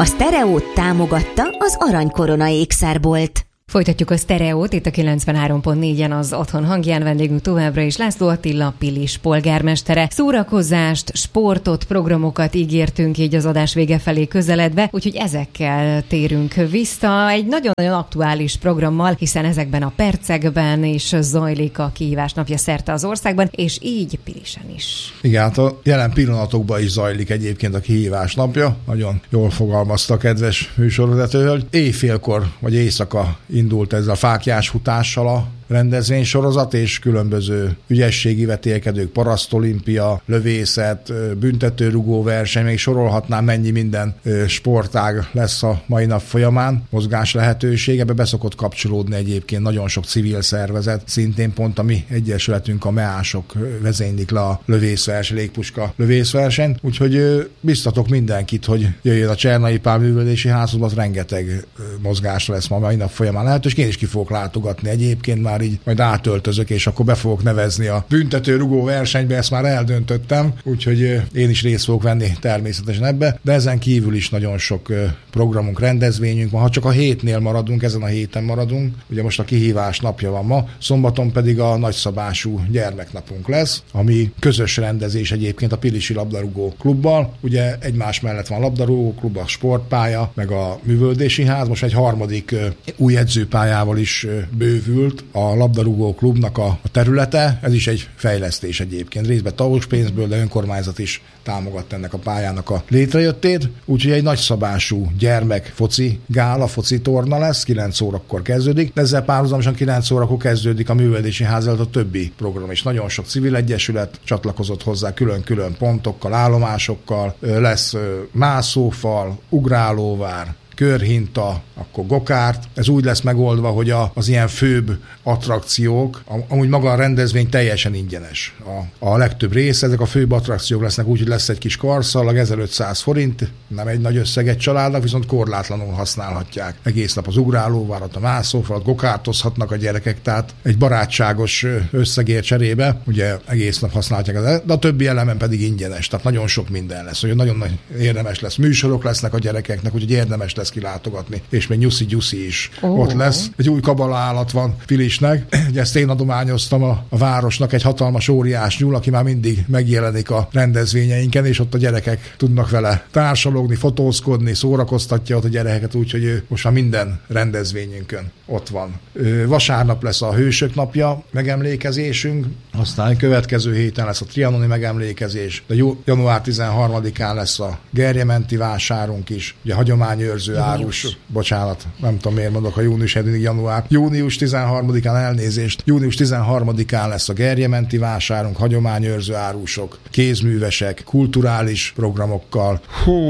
A Sztereót támogatta az Aranykorona ékszerbolt. Folytatjuk a Sztereót, itt a 93.4-en az Otthon hangján, vendégünk továbbra is László Attila, Pilis polgármestere. Szórakozást, sportot, programokat ígértünk így az adás vége felé közeledve, úgyhogy ezekkel térünk vissza egy nagyon-nagyon aktuális programmal, hiszen ezekben a percekben is zajlik a kihívás napja szerte az országban, és így Pilisen is. Igen, hát a jelen pillanatokban is zajlik egyébként a kihívás napja, nagyon jól fogalmazta a kedves műsorvezető hölgy. Éjfélkor vagy éjszaka indult ezzel a fáklyás futással a rendezvénysorozat, és különböző ügyességi vetélkedők, parasztolimpia, lövészet, büntetőrugó verseny, még sorolhatnám, mennyi minden sportág lesz a mai nap folyamán, mozgás lehetőség. Ebbe beszokott kapcsolódni egyébként nagyon sok civil szervezet, szintén pont a mi egyesületünk, a MEÁSok vezénylik le a lövészverseny, légpuska lövészversenyt, úgyhogy biztatok mindenkit, hogy jöjjön a Csernai Pál művelődési házhoz, rengeteg mozgás lesz ma mai nap folyamán lehetőség. Én is ki fogok látogatni egyébként, már így majd átöltözök, és akkor be fogok nevezni a büntetőrugó versenybe, ezt már eldöntöttem, úgyhogy én is részt fogok venni természetesen ebbe, de ezen kívül is nagyon sok programunk, rendezvényünk van. Ha csak a hétnél maradunk, ezen a héten maradunk, ugye most a kihívás napja van ma, szombaton pedig a nagyszabású gyermeknapunk lesz, ami közös rendezés egyébként a Pilisi labdarúgó klubbal. Ugye egymás mellett van a labdarúgó klub, a sportpálya, meg a művelődési ház, most egy harmadik új edzőpályával is bővült a labdarúgó klubnak a területe. Ez is egy fejlesztés egyébként. Részben TAO-s pénzből, de önkormányzat is támogatta ennek a pályának a létrejöttét. Úgyhogy egy nagyszabású gyermek foci gála, foci torna lesz, 9 órakor kezdődik, de ezzel párhuzamosan 9 órakor kezdődik a művelődési ház előtt a többi program is. Nagyon sok civil egyesület csatlakozott hozzá külön-külön pontokkal, állomásokkal, lesz mászófal, ugrálóvár, körhinta, akkor gokárt. Ez úgy lesz megoldva, hogy az ilyen főbb attrakciók, amúgy maga a rendezvény teljesen ingyenes. A legtöbb része, ezek a főbb attrakciók lesznek úgy, hogy lesz egy kis karszalag, 1500 forint, nem egy nagy összeg egy családnak, viszont korlátlanul használhatják. Egész nap az ugrálóvárat, a mászófalat, gokártozhatnak a gyerekek, tehát egy barátságos összegért cserébe, ugye egész nap használhatják, de a többi elemen pedig ingyenes, tehát nagyon sok minden lesz, hogy nagyon nagy érdemes lesz. Műsorok lesznek a gyerekeknek, úgyhogy érdemes lesz kilátogatni, és még nyuszi-gyuszi is ott lesz. Egy új kabala állat van Pilisnek, ugye ezt én adományoztam a városnak, egy hatalmas óriás nyúl, aki már mindig megjelenik a rendezvényeinken, és ott a gyerekek tudnak vele társalogni, fotózkodni, szórakoztatja ott a gyerekeket, úgyhogy most már minden rendezvényünkön ott van. Vasárnap lesz a Hősök napja megemlékezésünk, aztán következő héten lesz a trianoni megemlékezés, de január 13-án lesz a gerjementi vásárunk is, ugye hagyományőrző árus, bocsánat, nem tudom miért mondok, a június 7. január. Június 13-án elnézést. Június 13-án lesz a gerjementi vásárunk, hagyományőrző árusok, kézművesek, kulturális programokkal.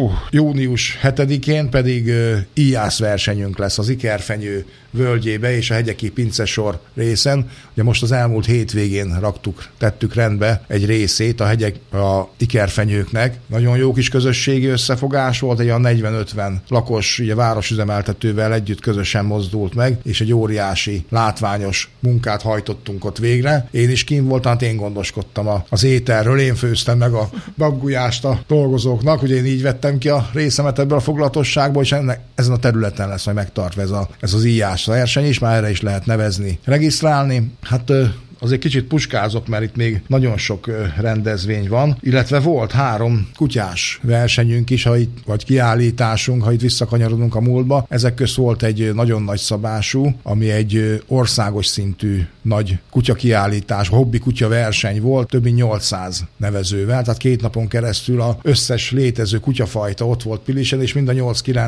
Június 7-én pedig íjász versenyünk lesz az Ikerfenyő völgyébe és a hegyeki pincesor részen. Ugye most az elmúlt hétvégén tettük rendbe egy részét a ikerfenyőknek. Nagyon jó kis közösségi összefogás volt, egy olyan 40-50 lakos ugye városüzemeltetővel együtt közösen mozdult meg, és egy óriási látványos munkát hajtottunk ott végre. Én is kint voltam, én gondoskodtam az ételről, én főztem meg a babgulyást a dolgozóknak, ugye én így vettem ki a részemet ebből a foglalatosságból, és ezen a területen lesz majd megtartva ez az íjás verseny is, már erre is lehet nevezni, regisztrálni. Hát azért kicsit puskázok, mert itt még nagyon sok rendezvény van, illetve volt 3 kutyás versenyünk is, vagy kiállításunk, ha itt visszakanyarodunk a múltba. Ezek közt volt egy nagyon nagy szabású, ami egy országos szintű nagy kutyakiállítás, hobbi kutya verseny volt, több mint 800 nevezővel, tehát 2 napon keresztül az összes létező kutyafajta ott volt Pilisen, és mind a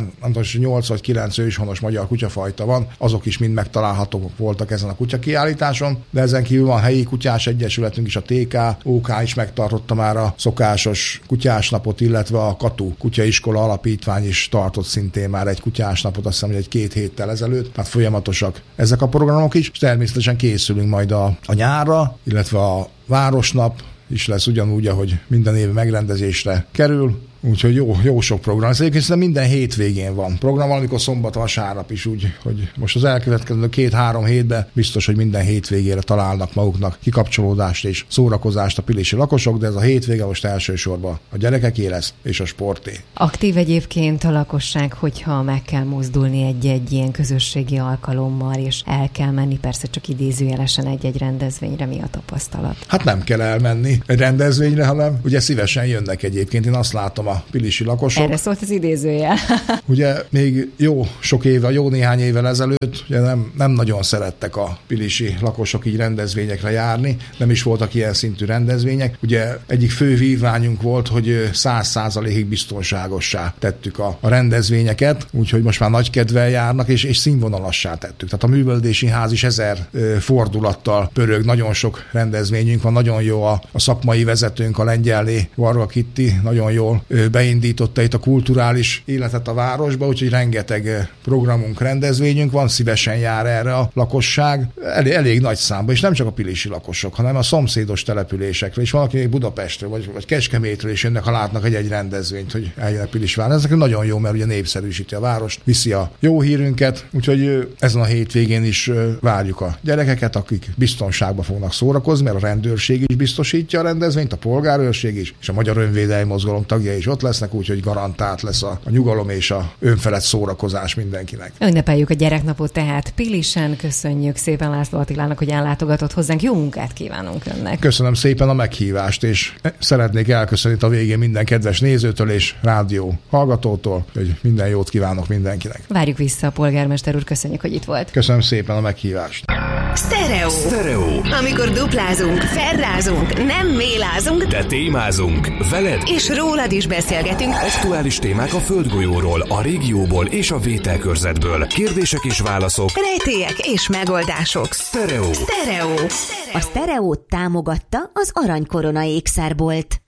8 vagy 9 őshonos magyar kutyafajta van, azok is mind megtalálhatók voltak ezen a kutyakiállításon, de ezen kívül van helyi kutyás egyesületünk is, a TK, OK is megtartotta már a szokásos kutyásnapot, illetve a Katu kutyaiskola alapítvány is tartott szintén már egy kutyásnapot, azt hiszem, hogy egy 2 héttel ezelőtt, tehát folyamatosak ezek a programok is, és természetesen készülünk majd a nyárra, illetve a városnap is lesz ugyanúgy, ahogy minden év megrendezésre kerül. úgyhogy jó sok program. Ez egyébként minden hétvégén van program, amikor szombat, vasárnap is úgy, hogy most az elkövetkező 2-3 hétben biztos, hogy minden hétvégére találnak maguknak kikapcsolódást és szórakozást a pilisi lakosok, de ez a hétvége most elsősorban a gyerekeké lesz és a sporté. Aktív egyébként a lakosság, hogyha meg kell mozdulni egy-egy ilyen közösségi alkalommal, és el kell menni, persze csak idézőjelesen egy-egy rendezvényre, mi a tapasztalat? Hát nem kell elmenni egy rendezvényre, hanem ugye szívesen jönnek egyébként. Én azt látom a pilisi lakosok. Erre szólt az idézőjel. Ugye még jó néhány évvel ezelőtt ugye nem nagyon szerettek a pilisi lakosok így rendezvényekre járni, nem is voltak ilyen szintű rendezvények. Ugye egyik fő vívmányunk volt, hogy 100%-ig biztonságossá tettük a rendezvényeket, úgyhogy most már nagy kedvel járnak, és színvonalassá tettük. Tehát a művelődési ház is 1000 fordulattal pörög, nagyon sok rendezvényünk van, nagyon jó a szakmai vezetőnk, a Lengyelné Varga Kitti, nagyon jól beindította itt a kulturális életet a városba, úgyhogy rengeteg programunk, rendezvényünk van, szívesen jár erre a lakosság, elég nagy számban, és nem csak a pilisi lakosok, hanem a szomszédos településekről, és van, aki még Budapestről, vagy Kecskemétről is jönnek, ha látnak egy rendezvényt, hogy eljönnek Pilisvárra. Ez nagyon jó, mert ugye népszerűsíti a várost, viszi a jó hírünket, úgyhogy ezen a hétvégén is várjuk a gyerekeket, akik biztonságban fognak szórakozni, mert a rendőrség is biztosítja a rendezvényt, a polgárőrség is, és a Magyar Önvédelmi Mozgalom tagjai is ott lesznek, úgyhogy garantált lesz a nyugalom és a önfelett szórakozás mindenkinek. Ünnepeljük a gyereknapot tehát Pilisen. Köszönjük szépen László Attilának, hogy ellátogatott hozzánk. Jó munkát kívánunk önnek. Köszönöm szépen a meghívást, és szeretnék elköszönni a végén minden kedves nézőtől és rádió hallgatótól, hogy minden jót kívánok mindenkinek. Várjuk vissza a polgármester úr, köszönjük, hogy itt volt. Köszönöm szépen a meghívást. Sztereó. Amikor duplázunk, felrázunk, nem mélázunk, de témázunk. Veled és rólad is beszélgetünk. Aktuális témák a földgolyóról, a régióból és a vételkörzetből. Kérdések és válaszok. Rejtélyek és megoldások. Sztereó. A Sztereót támogatta az Arany Korona ékszerbolt.